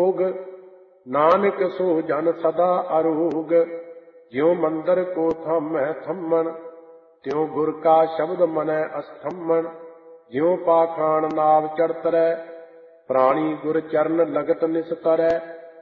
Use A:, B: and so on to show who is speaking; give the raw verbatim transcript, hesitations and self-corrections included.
A: भोग। नानक सो जन सदा अरोग। ज्यों मंदिर को थामै थम्मन, त्यों गुर का शब्द मनै अस्थम्मन। ज्यों पाखाण नाव चढ़ तरै, प्राणी गुर चरण लगत निस्तरै।